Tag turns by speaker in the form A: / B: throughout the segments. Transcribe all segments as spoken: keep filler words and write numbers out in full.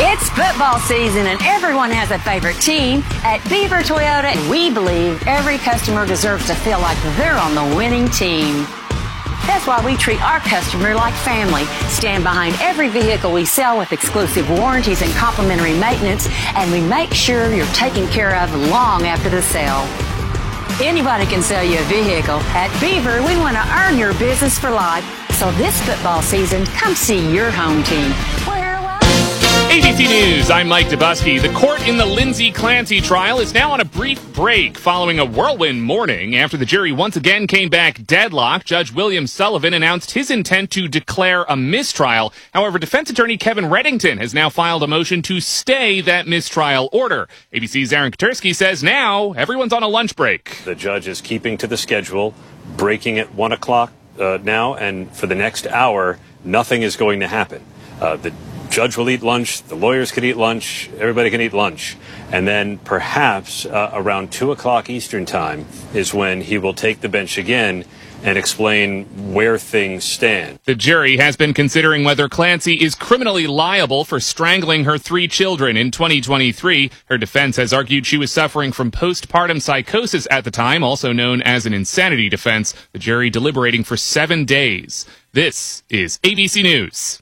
A: It's football season and everyone has a favorite team. At Beaver Toyota, we believe every customer deserves to feel like they're on the winning team. That's why we treat our customer like family, stand behind every vehicle we sell with exclusive warranties and complimentary maintenance, and we make sure you're taken care of long after the sale. Anybody can sell you a vehicle. At Beaver, we want to earn your business for life. So this football season, come see your home team.
B: A B C News, I'm Mike DeBusky. The court in the Lindsay Clancy trial is now on a brief break following a whirlwind morning after the jury once again came back deadlocked. Judge William Sullivan announced his intent to declare a mistrial. However, defense attorney Kevin Reddington has now filed a motion to stay that mistrial order. A B C's Aaron Katersky says now everyone's on a lunch break.
C: The judge is keeping to the schedule, breaking at one o'clock uh, now, and for the next hour, nothing is going to happen. Uh, the judge will eat lunch, the lawyers can eat lunch, everybody can eat lunch. And then perhaps uh, around two o'clock Eastern time is when he will take the bench again and explain where things stand.
B: The jury has been considering whether Clancy is criminally liable for strangling her three children in twenty twenty-three. Her defense has argued she was suffering from postpartum psychosis at the time, also known as an insanity defense. The jury deliberating for seven days. This is A B C News.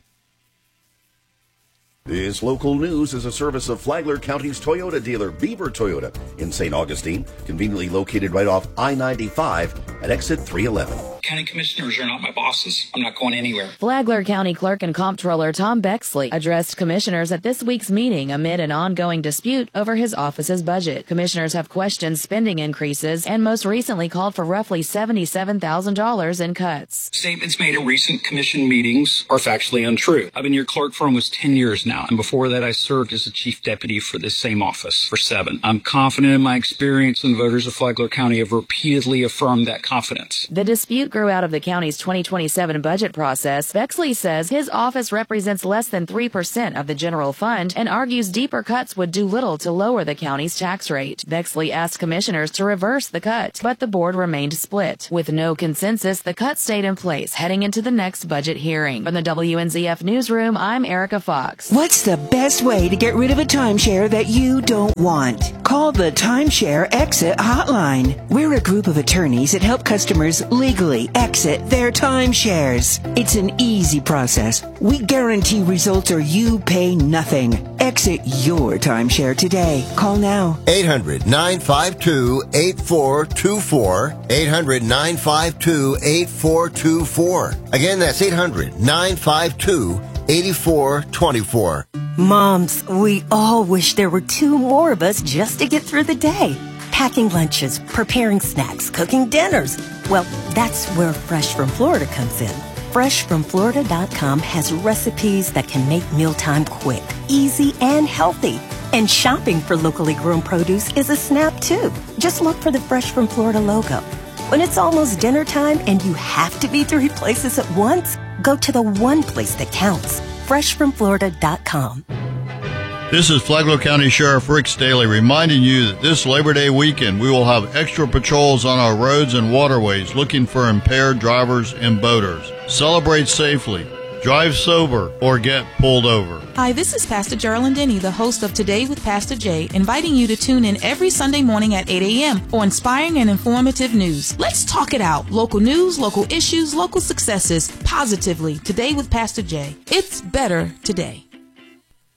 D: This local news is a service of Flagler County's Toyota dealer, Beaver Toyota, in Saint Augustine, conveniently located right off I ninety-five at exit three eleven.
E: County commissioners are not my bosses. I'm not going anywhere.
F: Flagler County Clerk and Comptroller Tom Bexley addressed commissioners at this week's meeting amid an ongoing dispute over his office's budget. Commissioners have questioned spending increases and most recently called for roughly seventy-seven thousand dollars in cuts.
E: Statements made at recent commission meetings are factually untrue. I've been your clerk for almost ten years now, and before that I served as the chief deputy for this same office for seven. I'm confident in my experience, and voters of Flagler County have repeatedly affirmed that confidence.
F: The dispute grew out of the county's twenty twenty-seven budget process. Bexley says his office represents less than three percent of the general fund and argues deeper cuts would do little to lower the county's tax rate. Bexley asked commissioners to reverse the cut, but the board remained split. With no consensus, the cut stayed in place heading into the next budget hearing. From the W N Z F Newsroom, I'm Erica Fox.
G: What's the best way to get rid of a timeshare that you don't want? Call the Timeshare Exit Hotline. We're a group of attorneys that help customers legally exit their timeshares. It's an easy process. We guarantee results or you pay nothing. Exit your timeshare today. Call now.
H: eight hundred nine five two eight four two four. eight hundred nine five two eight four two four. Again, that's eight hundred nine five two eight four two four.
I: Moms, we all wish there were two more of us just to get through the day. Packing lunches, preparing snacks, cooking dinners. Well, that's where Fresh from Florida comes in. fresh from florida dot com has recipes that can make mealtime quick, easy, and healthy. And shopping for locally grown produce is a snap, too. Just look for the Fresh from Florida logo. When it's almost dinner time and you have to be three places at once, go to the one place that counts. fresh from florida dot com.
J: This is Flagler County Sheriff Rick Staley reminding you that this Labor Day weekend we will have extra patrols on our roads and waterways looking for impaired drivers and boaters. Celebrate safely, drive sober, or get pulled over.
K: Hi, this is Pastor Geraldine Denny, the host of Today with Pastor Jay, inviting you to tune in every Sunday morning at eight a.m. for inspiring and informative news. Let's talk it out. Local news, local issues, local successes, positively. Today with Pastor Jay. It's better today.